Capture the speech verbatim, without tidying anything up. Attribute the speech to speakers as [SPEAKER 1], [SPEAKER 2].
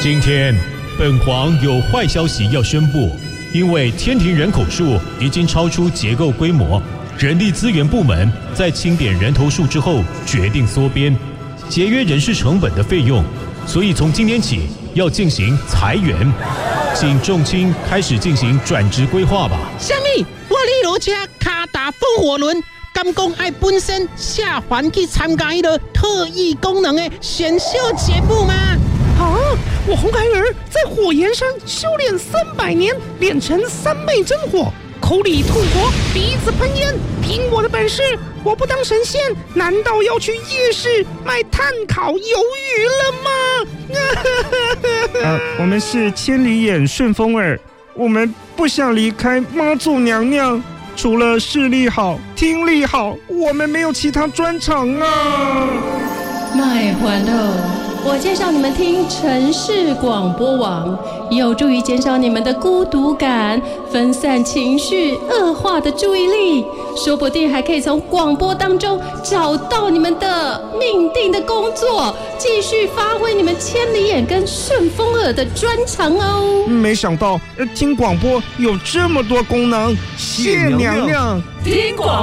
[SPEAKER 1] 今天本皇有坏消息要宣布，因为天庭人口数已经超出结构规模，人力资源部门在清点人头数之后决定缩编，节约人事成本的费用，所以从今天起要进行裁员，请众卿开始进行转职规划吧。
[SPEAKER 2] 什么？我李罗车卡打风火轮，敢讲爱本身下凡去参加一个特异功能的选秀节目吗？
[SPEAKER 3] 啊！我红孩儿在火焰山修炼三百年，练成三昧真火，口里吐火，鼻子喷烟。凭我的本事，我不当神仙，难道要去夜市卖炭烤鱿鱼了吗？
[SPEAKER 4] 呃，我们是千里眼顺风耳，我们不想离开妈祖娘娘。除了视力好、听力好，我们没有其他专长啊。
[SPEAKER 5] 卖欢乐。我介绍你们听城市广播网，有助于减少你们的孤独感，分散情绪恶化的注意力，说不定还可以从广播当中找到你们的命定的工作，继续发挥你们千里眼跟顺风耳的专长哦。
[SPEAKER 4] 没想到听广播有这么多功能，谢娘娘。
[SPEAKER 5] 听广